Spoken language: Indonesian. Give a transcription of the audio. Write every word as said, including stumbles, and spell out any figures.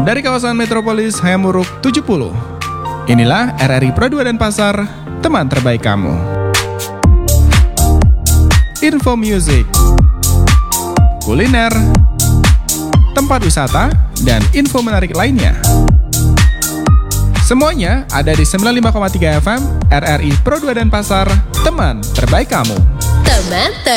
dari kawasan Metropolis Hayamuruk tujuh puluh. Inilah R R I Pro dua Denpasar, teman terbaik kamu. Info music, kuliner, tempat wisata, dan info menarik lainnya. Semuanya ada di sembilan puluh lima koma tiga F M R R I Pro dua Denpasar, teman terbaik kamu. Teman